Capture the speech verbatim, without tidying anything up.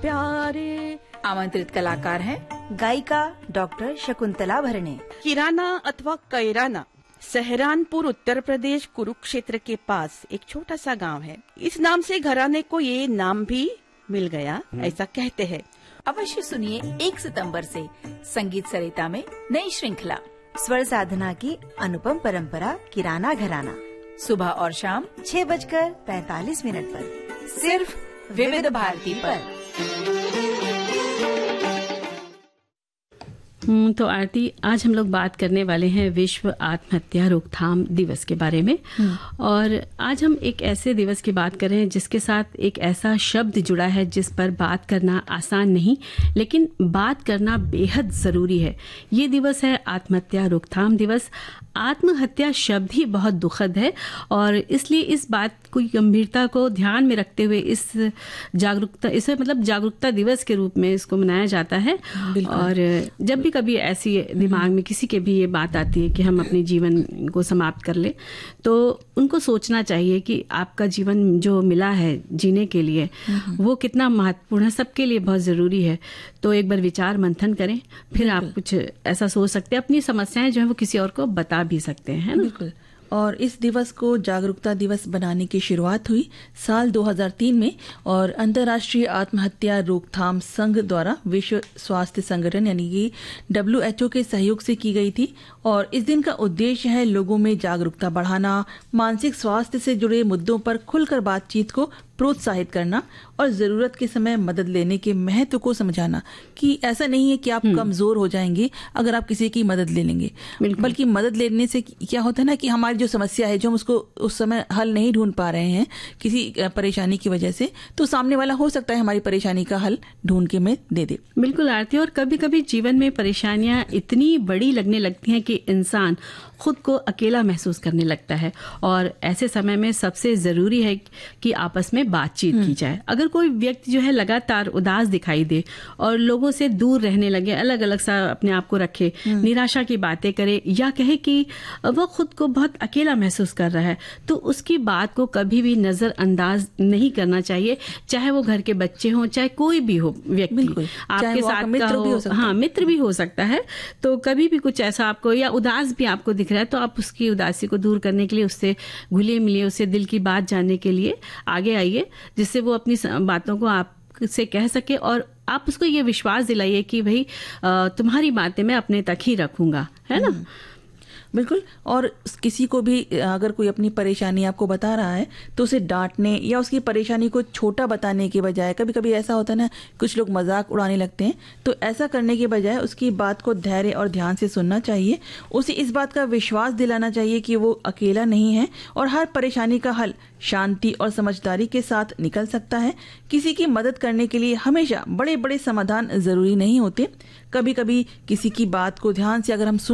प्यारे। आमंत्रित कलाकार हैं गायिका डॉक्टर शकुंतला भरणे। किराना अथवा कैराना सहरानपुर उत्तर प्रदेश कुरुक्षेत्र के पास एक छोटा सा गांव है। इस नाम से घराने को ये नाम भी मिल गया, ऐसा कहते हैं। अवश्य सुनिए एक सितंबर से संगीत सरिता में नई श्रृंखला स्वर साधना की अनुपम परंपरा किराना घराना, सुबह और शाम छह बजकर पैतालीस मिनट पर, सिर्फ विविध भारती पर। तो आरती, आज हम लोग बात करने वाले हैं विश्व आत्महत्या रोकथाम दिवस के बारे में। और आज हम एक ऐसे दिवस की बात कर रहे हैं जिसके साथ एक ऐसा शब्द जुड़ा है जिस पर बात करना आसान नहीं, लेकिन बात करना बेहद जरूरी है। ये दिवस है आत्महत्या रोकथाम दिवस। आत्महत्या शब्द ही बहुत दुखद है और इसलिए इस बात को गंभीरता को ध्यान में रखते हुए इस जागरूकता इसे मतलब जागरूकता दिवस के रूप में इसको मनाया जाता है। और जब भी कभी ऐसी दिमाग में किसी के भी ये बात आती है कि हम अपने जीवन को समाप्त कर ले, तो उनको सोचना चाहिए कि आपका जीवन जो मिला है जीने के लिए वो कितना महत्वपूर्ण है, सबके लिए बहुत जरूरी है। तो एक बार विचार मंथन करें, फिर आप कुछ ऐसा सोच सकते हैं, अपनी समस्याएं जो है वो किसी और को बता भी सकते हैं। बिल्कुल। और इस दिवस को जागरूकता दिवस बनाने की शुरुआत हुई साल दो हज़ार तीन में और अंतर्राष्ट्रीय आत्महत्या रोकथाम संघ द्वारा विश्व स्वास्थ्य संगठन यानी कि डब्ल्यू एच ओ के सहयोग से की गई थी। और इस दिन का उद्देश्य है लोगों में जागरूकता बढ़ाना, मानसिक स्वास्थ्य से जुड़े मुद्दों पर खुलकर बातचीत को प्रोत्साहित करना और जरूरत के समय मदद लेने के महत्व को समझाना कि ऐसा नहीं है कि आप कमजोर हो जाएंगे अगर आप किसी की मदद ले लेंगे, बल्कि मदद लेने से क्या होता है ना कि हमारी जो समस्या है जो हम उसको उस समय हल नहीं ढूंढ पा रहे हैं किसी परेशानी की वजह से, तो सामने वाला हो सकता है हमारी परेशानी का हल ढूंढ के में दे दे। बिल्कुल आरती। और कभी कभी जीवन में परेशानियां इतनी बड़ी लगने लगती हैं कि इंसान खुद को अकेला महसूस करने लगता है और ऐसे समय में सबसे जरूरी है कि आपस में बातचीत की जाए। अगर कोई व्यक्ति जो है लगातार उदास दिखाई दे और लोगों से दूर रहने लगे, अलग अलग सा अपने आप को रखे, निराशा की बातें करे या कहे कि वो खुद को बहुत अकेला महसूस कर रहा है, तो उसकी बात को कभी भी नजरअंदाज नहीं करना चाहिए, चाहे वो घर के बच्चे हों, चाहे कोई भी हो व्यक्ति आपके साथ मित्र भी हो सकता है। हाँ, मित्र भी हो सकता है। तो कभी भी कुछ ऐसा आपको या उदास भी आपको दिख रहा है तो आप उसकी उदासी को दूर करने के लिए उससे घुलिए मिलिए, उससे दिल की बात जानने के लिए आगे आइए, जिससे वो अपनी बातों को आपसे कह सके और आप उसको ये विश्वास दिलाइए कि भाई तुम्हारी बातें मैं अपने तक ही रखूंगा, है ना। बिल्कुल। और किसी को भी अगर कोई अपनी परेशानी आपको बता रहा है तो उसे डांटने या उसकी परेशानी को छोटा बताने के बजाय, कभी कभी ऐसा होता है ना कुछ लोग मजाक उड़ाने लगते हैं, तो ऐसा करने के बजाय उसकी बात को धैर्य और ध्यान से सुनना चाहिए। उसे इस बात का विश्वास दिलाना चाहिए कि वो अकेला नहीं है और हर परेशानी का हल शांति और समझदारी के साथ निकल सकता है। किसी की मदद करने के लिए हमेशा बड़े बड़े समाधान जरूरी नहीं होते। कभी कभी किसी की बात को ध्यान से अगर हम सुन